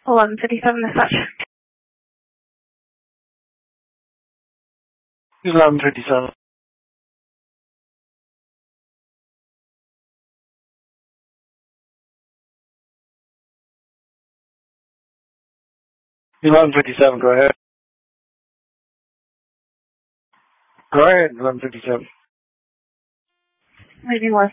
1157 dispatch. 1157. 1157, go ahead. Go ahead, 1157. Leaving West